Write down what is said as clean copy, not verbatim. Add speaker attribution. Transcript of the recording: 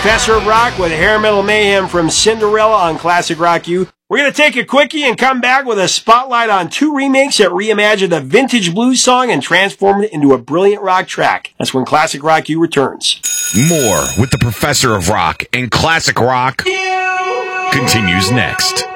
Speaker 1: Professor of Rock with Hair Metal Mayhem from Cinderella on Classic Rock U. We're going to take a quickie and come back with a spotlight on 2 remakes that reimagined a vintage blues song and transformed it into a brilliant rock track. That's when Classic Rock U returns.
Speaker 2: More with the Professor of Rock and Classic Rock continues next.